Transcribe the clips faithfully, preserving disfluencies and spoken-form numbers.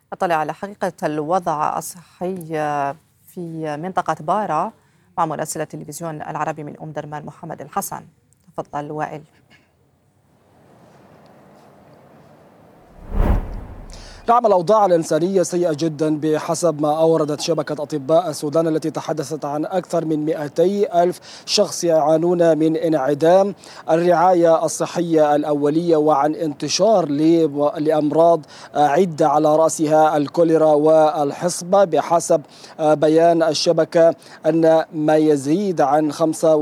أطلع على حقيقة الوضع الصحي في منطقة بارا مع مراسل التلفزيون العربي من أم درمان محمد الحسن. تفضل وائل. نعم، الأوضاع الإنسانية سيئة جدا بحسب ما أوردت شبكة أطباء السودان التي تحدثت عن أكثر من مئتي ألف شخص يعانون من انعدام الرعاية الصحية الأولية وعن انتشار لأمراض عدة على رأسها الكوليرا والحصبة. بحسب بيان الشبكة أن ما يزيد عن خمسة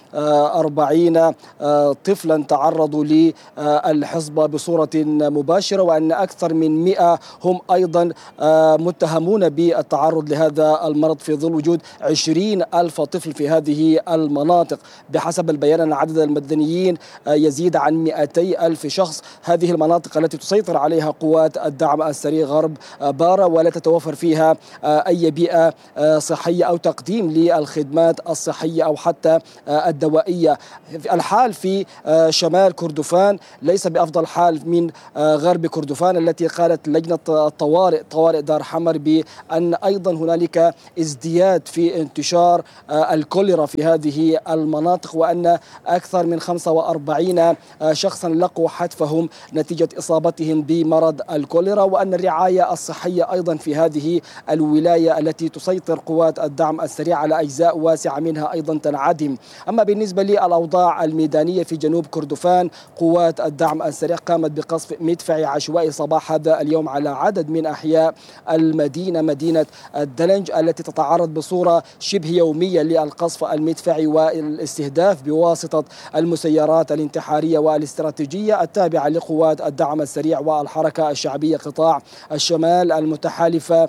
وأربعين طفلا تعرضوا للحصبة بصورة مباشرة، وأن أكثر من مئة هم أيضا متهمون بالتعرض لهذا المرض في ظل وجود عشرين ألف طفل في هذه المناطق. بحسب البيان أن عدد المدنيين يزيد عن مئتي ألف شخص. هذه المناطق التي تسيطر عليها قوات الدعم السريع غرب بارا ولا تتوفر فيها أي بيئة صحية أو تقديم للخدمات الصحية أو حتى الدوائية. الحال في شمال كردفان ليس بأفضل حال من غرب كردفان، التي قالت لجنة الطوارئ طوارئ دار حمر بأن أيضا هنالك ازدياد في انتشار الكوليرا في هذه المناطق، وأن أكثر من خمسة وأربعين شخصا لقوا حتفهم نتيجة إصابتهم بمرض الكوليرا، وأن الرعاية الصحية أيضا في هذه الولاية التي تسيطر قوات الدعم السريع على أجزاء واسعة منها أيضا تنعدم. أما بالنسبة للأوضاع الميدانية في جنوب كردفان، قوات الدعم السريع قامت بقصف مدفعي عشوائي صباح هذا اليوم على عدد من أحياء المدينة، مدينة الدلنج التي تتعرض بصورة شبه يومية للقصف المدفعي والاستهداف بواسطة المسيرات الانتحارية والاستراتيجية التابعة لقوات الدعم السريع والحركة الشعبية قطاع الشمال المتحالفة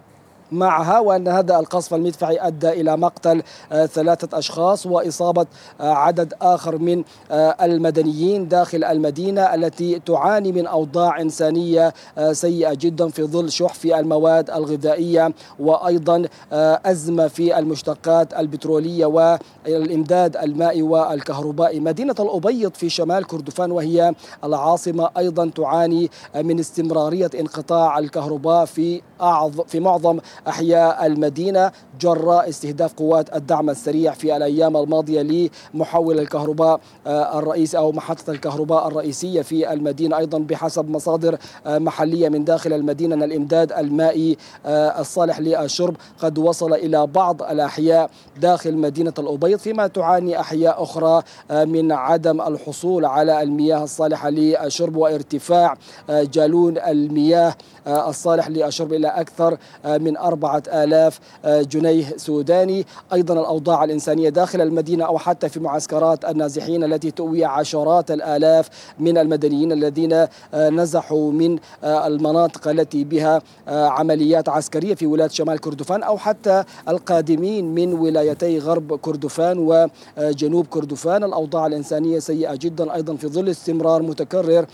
معها. وأن هذا القصف المدفعي أدى إلى مقتل ثلاثة أشخاص وإصابة عدد آخر من المدنيين داخل المدينة التي تعاني من أوضاع إنسانية سيئة جدا في ظل شح في المواد الغذائية وأيضا أزمة في المشتقات البترولية والإمداد المائي والكهربائي. مدينة الأبيض في شمال كردفان وهي العاصمة أيضا تعاني من استمرارية انقطاع الكهرباء في أعظم في معظم أحياء المدينة جراء استهداف قوات الدعم السريع في الأيام الماضية لمحول الكهرباء الرئيسي أو محطة الكهرباء الرئيسية في المدينة. أيضا بحسب مصادر محلية من داخل المدينة أن الإمداد المائي الصالح للشرب قد وصل إلى بعض الأحياء داخل مدينة الأبيض، فيما تعاني أحياء أخرى من عدم الحصول على المياه الصالحة للشرب وارتفاع جالون المياه الصالح للشرب إلى أكثر من أربعة آلاف جنيه سوداني. أيضا الأوضاع الإنسانية داخل المدينة أو حتى في معسكرات النازحين التي تؤوي عشرات الآلاف من المدنيين الذين نزحوا من المناطق التي بها عمليات عسكرية في ولاية شمال كردفان أو حتى القادمين من ولايتي غرب كردفان وجنوب كردفان. الأوضاع الإنسانية سيئة جدا أيضا في ظل استمرار متكرر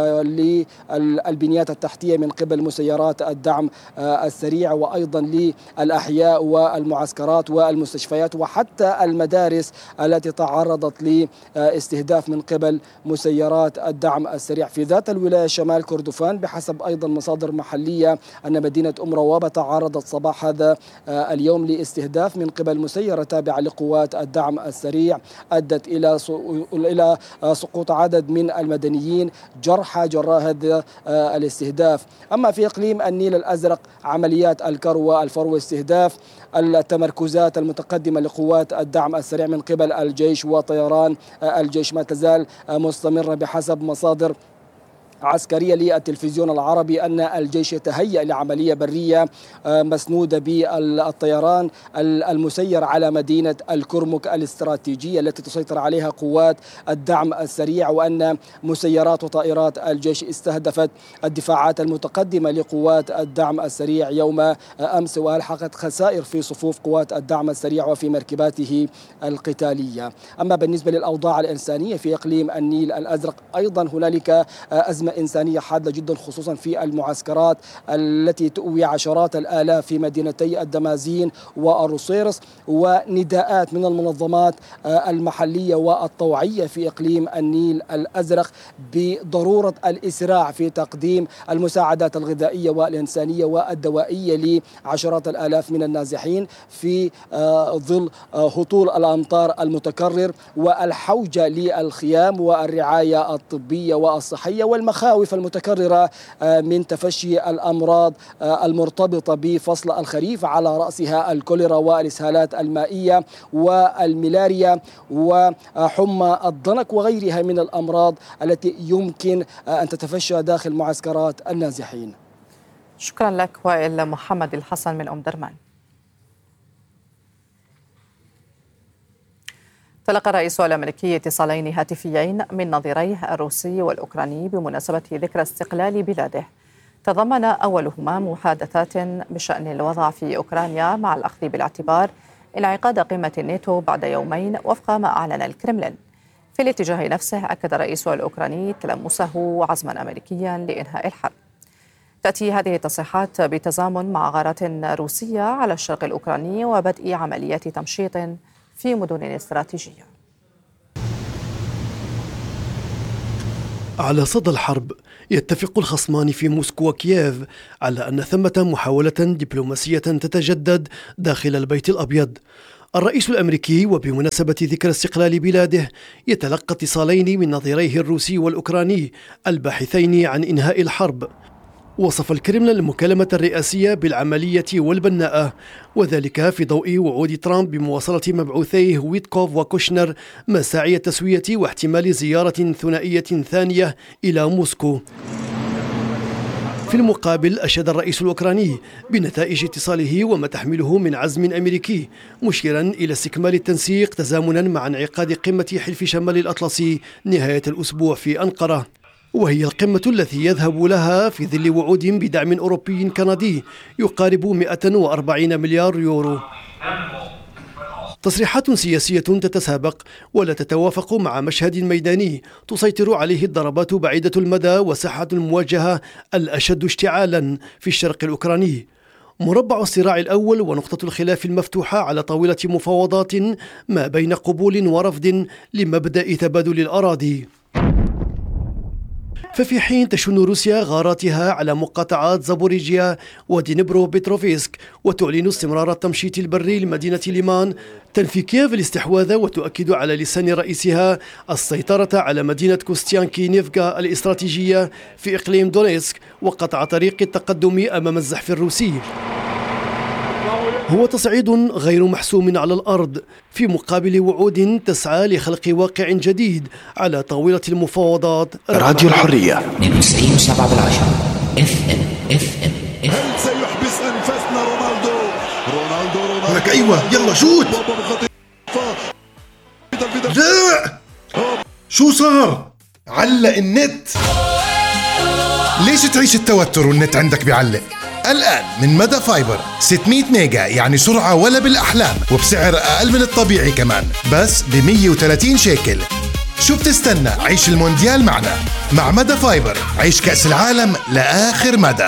للبنيات التحتية من قبل مسيرات الدعم السريع وأيضا للأحياء والمعسكرات والمستشفيات وحتى المدارس التي تعرضت لاستهداف من قبل مسيرات الدعم السريع في ذات الولاية شمال كردفان. بحسب أيضا مصادر محلية أن مدينة أم روابة تعرضت صباح هذا اليوم لاستهداف من قبل مسيرة تابعة لقوات الدعم السريع أدت إلى إلى سقوط عدد من المدنيين جرحى جراء هذا الاستهداف. أما في إقليم النيل الأزرق عمليات الكروة الفرو استهداف التمركزات المتقدمة لقوات الدعم السريع من قبل الجيش وطيران الجيش ما تزال مستمرة. بحسب مصادر عسكرية للتلفزيون العربي أن الجيش يتهيأ لعملية برية مسنودة بالطيران المسير على مدينة الكرمك الاستراتيجية التي تسيطر عليها قوات الدعم السريع، وأن مسيرات وطائرات الجيش استهدفت الدفاعات المتقدمة لقوات الدعم السريع يوم أمس وألحقت خسائر في صفوف قوات الدعم السريع وفي مركباته القتالية. أما بالنسبة للأوضاع الإنسانية في إقليم النيل الأزرق أيضا هنالك أزمة أزمة إنسانية حادة جدا، خصوصا في المعسكرات التي تؤوي عشرات الآلاف في مدينتي الدمازين والروسيرس، ونداءات من المنظمات المحلية والطوعية في إقليم النيل الأزرق بضرورة الإسراع في تقديم المساعدات الغذائية والإنسانية والدوائية لعشرات الآلاف من النازحين في ظل هطول الأمطار المتكرر والحوجة للخيام والرعاية الطبية والصحية والمخاوف المتكررة من تفشي الأمراض المرتبطة بفصل الخريف، على رأسها الكوليرا والإسهالات المائية والملاريا وحمى الضنك وغيرها من الأمراض التي يمكن أن تتفشى داخل معسكرات النازحين. شكرا لك وائل محمد الحسن من أم درمان. تلقى الرئيس الأمريكي اتصالين هاتفيين من نظيريه الروسي والأوكراني بمناسبة ذكرى استقلال بلاده، تضمن أولهما محادثات بشأن الوضع في أوكرانيا مع الأخذ بالاعتبار انعقاد قمة الناتو بعد يومين وفق ما أعلن الكرملين. في الاتجاه نفسه أكد الرئيس الأوكراني تلمسه عزما أمريكيا لإنهاء الحرب. تأتي هذه التصريحات بتزامن مع غارات روسية على الشرق الأوكراني وبدء عمليات تمشيط في مدن استراتيجية. على صدى الحرب يتفق الخصمان في موسكو وكييف على أن ثمة محاولة دبلوماسية تتجدد داخل البيت الأبيض. الرئيس الأمريكي وبمناسبة ذكرى استقلال بلاده يتلقى اتصالين من نظيريه الروسي والأوكراني الباحثين عن إنهاء الحرب. وصف الكرملين المكالمة الرئاسية بالعملية والبناءة، وذلك في ضوء وعود ترامب بمواصلة مبعوثيه ويتكوف وكوشنر مساعي التسوية واحتمال زيارة ثنائية ثانية إلى موسكو. في المقابل أشاد الرئيس الأوكراني بنتائج اتصاله وما تحمله من عزم أمريكي، مشيرا إلى استكمال التنسيق تزامنا مع انعقاد قمة حلف شمال الأطلسي نهاية الأسبوع في أنقرة، وهي القمة التي يذهب لها في ظل وعود بدعم أوروبي كندي يقارب مئة وأربعين مليار يورو. تصريحات سياسية تتسابق ولا تتوافق مع مشهد ميداني تسيطر عليه الضربات بعيدة المدى وساحة المواجهة الأشد اشتعالا في الشرق الأوكراني. مربع الصراع الأول ونقطة الخلاف المفتوحة على طاولة مفاوضات ما بين قبول ورفض لمبدأ تبادل الأراضي. ففي حين تشن روسيا غاراتها على مقاطعات زابوريجيا ودينبرو بيتروفيسك وتعلن استمرار التمشيط البري لمدينة ليمان، تنفي كييف الاستحواذ وتؤكد على لسان رئيسها السيطرة على مدينة كوستيانكي نيفغا الاستراتيجية في إقليم دونيسك وقطع طريق التقدم أمام الزحف الروسي. هو تصعيد غير محسوم على الأرض في مقابل وعود تسعى لخلق واقع جديد على طاولة المفاوضات. راديو الحرية اثنين وتسعين وسبعة بالعشرة اف ام اف ام. هل سيحبس أنفاسنا رونالدو؟ رونالدو رونالدو لك أيوة يلا شوت. لا شو صار؟ علق النت. ليش تعيش التوتر والنت عندك بيعلق؟ الآن من مدى فايبر ستمية ميجا، يعني سرعة ولا بالأحلام، وبسعر أقل من الطبيعي كمان، بس ب مية وثلاثين شيكل. شو بتستنى؟ عيش المونديال معنا. مع مدى فايبر عيش كأس العالم لآخر مدى.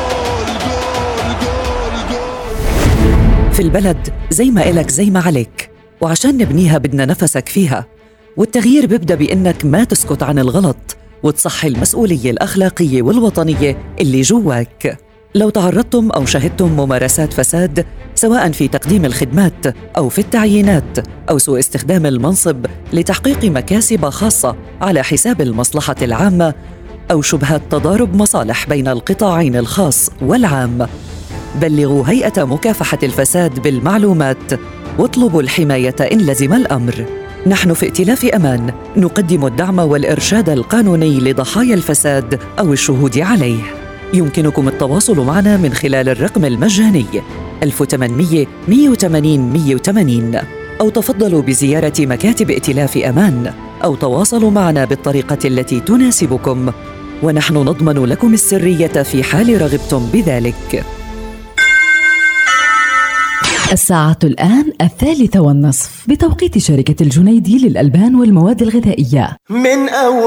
في البلد زي ما إلك زي ما عليك، وعشان نبنيها بدنا نفسك فيها، والتغيير بيبدأ بإنك ما تسكت عن الغلط وتصحي المسؤولية الأخلاقية والوطنية اللي جواك. لو تعرضتم أو شهدتم ممارسات فساد سواء في تقديم الخدمات أو في التعيينات أو سوء استخدام المنصب لتحقيق مكاسب خاصة على حساب المصلحة العامة أو شبهات تضارب مصالح بين القطاعين الخاص والعام، بلغوا هيئة مكافحة الفساد بالمعلومات واطلبوا الحماية إن لزم الأمر. نحن في ائتلاف أمان نقدم الدعم والإرشاد القانوني لضحايا الفساد أو الشهود عليه. يمكنكم التواصل معنا من خلال الرقم المجاني ألف وثمانمية مية وثمانين مية وثمانين، أو تفضلوا بزيارة مكاتب ائتلاف أمان، أو تواصلوا معنا بالطريقة التي تناسبكم، ونحن نضمن لكم السرية في حال رغبتم بذلك. الساعة الآن الثالثة والنصف بتوقيت شركة الجنيدي للألبان والمواد الغذائية. من أول